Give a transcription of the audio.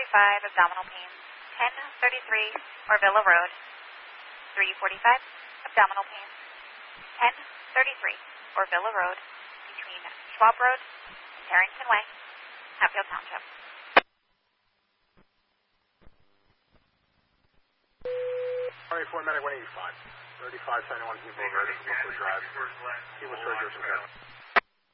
abdominal pain, 1033 Orvilla Road. 345 abdominal pain, 1033 Orvilla Road, between Schwab Road and Harrington Way, Hatfield Township. Alright, Fort Medic 185. 3571 People Road, Drive. People Surgery.